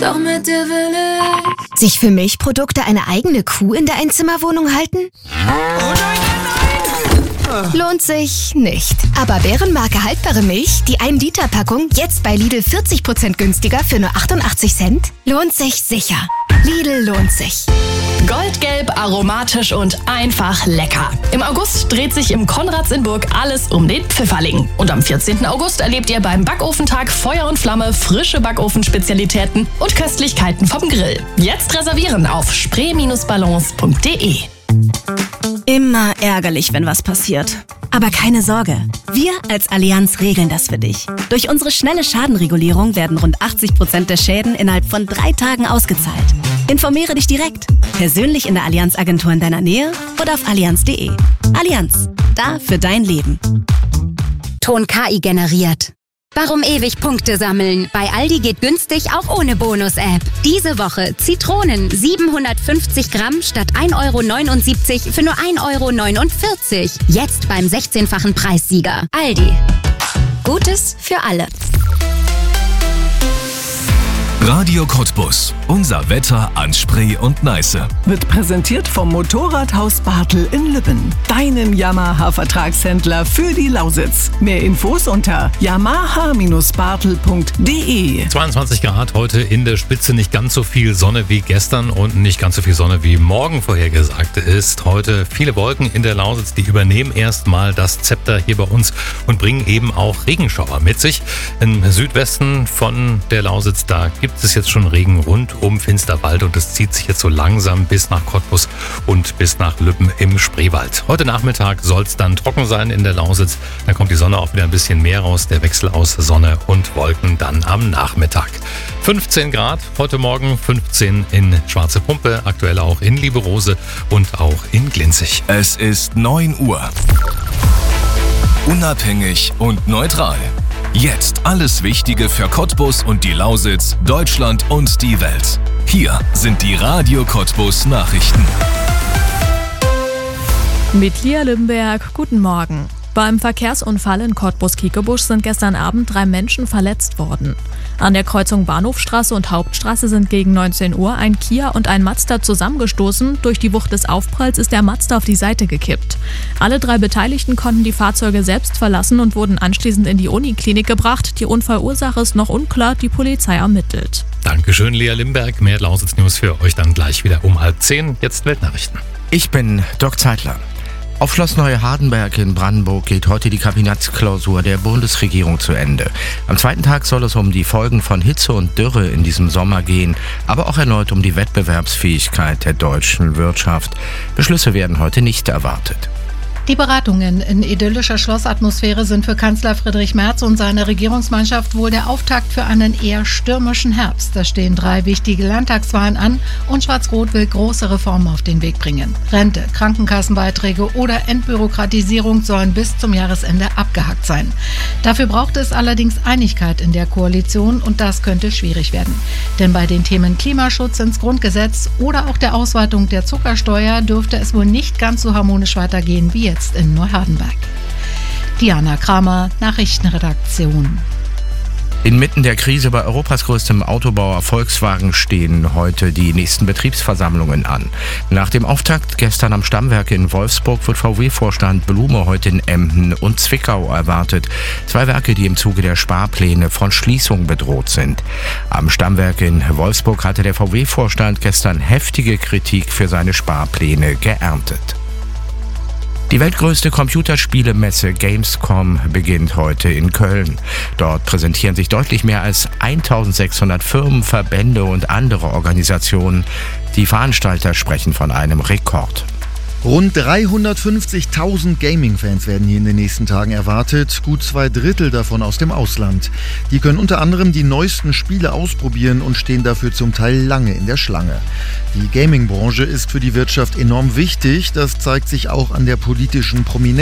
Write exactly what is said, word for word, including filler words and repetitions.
doch mit dir will ich. Sich für Milchprodukte eine eigene Kuh in der Einzimmerwohnung halten? Oh nein, nein, nein! Lohnt sich nicht. Aber Bärenmarke haltbare Milch, die ein Liter Packung, jetzt bei Lidl vierzig Prozent günstiger für nur achtundachtzig Cent, lohnt sich sicher. Lidl lohnt sich. Goldgelb, aromatisch und einfach lecker. Im August dreht sich im Konrads in Burg alles um den Pfifferling. Und am vierzehnten August erlebt ihr beim Backofentag Feuer und Flamme, frische Backofenspezialitäten und Köstlichkeiten vom Grill. Jetzt reservieren auf spree Bindestrich ballons punkt de. Immer ärgerlich, wenn was passiert. Aber keine Sorge, wir als Allianz regeln das für dich. Durch unsere schnelle Schadenregulierung werden rund achtzig Prozent der Schäden innerhalb von drei Tagen ausgezahlt. Informiere dich direkt, persönlich in der Allianz-Agentur in deiner Nähe oder auf allianz punkt de. Allianz, da für dein Leben. Ton K I generiert. Warum ewig Punkte sammeln? Bei Aldi geht günstig auch ohne Bonus-App. Diese Woche Zitronen siebenhundertfünfzig Gramm statt ein Euro neunundsiebzig für nur ein Euro neunundvierzig. Jetzt beim sechzehnfachen Preissieger. Aldi. Gutes für alle. Radio Cottbus. Unser Wetter an Spree und Neiße. Wird präsentiert vom Motorradhaus Bartel in Lübben. Deinen Yamaha-Vertragshändler für die Lausitz. Mehr Infos unter yamaha Bindestrich bartel punkt de. zweiundzwanzig Grad heute in der Spitze, nicht ganz so viel Sonne wie gestern und nicht ganz so viel Sonne wie morgen vorhergesagt ist. Heute viele Wolken in der Lausitz, die übernehmen erstmal das Zepter hier bei uns und bringen eben auch Regenschauer mit sich. Im Südwesten von der Lausitz, da gibt es jetzt schon Regen rund um Finsterwald und es zieht sich jetzt so langsam bis nach Cottbus und bis nach Lübben im Spreewald. Heute Nachmittag soll es dann trocken sein in der Lausitz. Dann kommt die Sonne auch wieder ein bisschen mehr raus. Der Wechsel aus Sonne und Wolken dann am Nachmittag. fünfzehn Grad heute Morgen, fünfzehn in Schwarze Pumpe, aktuell auch in Lieberose und auch in Glinzig. Es ist neun Uhr. Unabhängig und neutral. Jetzt alles Wichtige für Cottbus und die Lausitz, Deutschland und die Welt. Hier sind die Radio Cottbus Nachrichten. Mit Lia Limberg, guten Morgen. Beim Verkehrsunfall in Cottbus-Kiekebusch sind gestern Abend drei Menschen verletzt worden. An der Kreuzung Bahnhofstraße und Hauptstraße sind gegen neunzehn Uhr ein Kia und ein Mazda zusammengestoßen. Durch die Wucht des Aufpralls ist der Mazda auf die Seite gekippt. Alle drei Beteiligten konnten die Fahrzeuge selbst verlassen und wurden anschließend in die Uniklinik gebracht. Die Unfallursache ist noch unklar, die Polizei ermittelt. Dankeschön, Lea Limberg. Mehr Lausitz-News für euch dann gleich wieder um halb zehn. Jetzt Weltnachrichten. Ich bin Dirk Zeitler. Auf Schloss Neuhardenberg in Brandenburg geht heute die Kabinettsklausur der Bundesregierung zu Ende. Am zweiten Tag soll es um die Folgen von Hitze und Dürre in diesem Sommer gehen, aber auch erneut um die Wettbewerbsfähigkeit der deutschen Wirtschaft. Beschlüsse werden heute nicht erwartet. Die Beratungen in idyllischer Schlossatmosphäre sind für Kanzler Friedrich Merz und seine Regierungsmannschaft wohl der Auftakt für einen eher stürmischen Herbst. Da stehen drei wichtige Landtagswahlen an und Schwarz-Rot will große Reformen auf den Weg bringen. Rente, Krankenkassenbeiträge oder Entbürokratisierung sollen bis zum Jahresende abgehakt sein. Dafür braucht es allerdings Einigkeit in der Koalition und das könnte schwierig werden. Denn bei den Themen Klimaschutz ins Grundgesetz oder auch der Ausweitung der Zuckersteuer dürfte es wohl nicht ganz so harmonisch weitergehen wie jetzt in Neuhardenberg. Diana Kramer, Nachrichtenredaktion. Inmitten der Krise bei Europas größtem Autobauer Volkswagen stehen heute die nächsten Betriebsversammlungen an. Nach dem Auftakt gestern am Stammwerk in Wolfsburg wird V W-Vorstand Blume heute in Emden und Zwickau erwartet. Zwei Werke, die im Zuge der Sparpläne von Schließung bedroht sind. Am Stammwerk in Wolfsburg hatte der V W-Vorstand gestern heftige Kritik für seine Sparpläne geerntet. Die weltgrößte Computerspielemesse Gamescom beginnt heute in Köln. Dort präsentieren sich deutlich mehr als eintausendsechshundert Firmen, Verbände und andere Organisationen. Die Veranstalter sprechen von einem Rekord. Rund dreihundertfünfzigtausend Gaming-Fans werden hier in den nächsten Tagen erwartet, gut zwei Drittel davon aus dem Ausland. Die können unter anderem die neuesten Spiele ausprobieren und stehen dafür zum Teil lange in der Schlange. Die Gaming-Branche ist für die Wirtschaft enorm wichtig, das zeigt sich auch an der politischen Prominenz.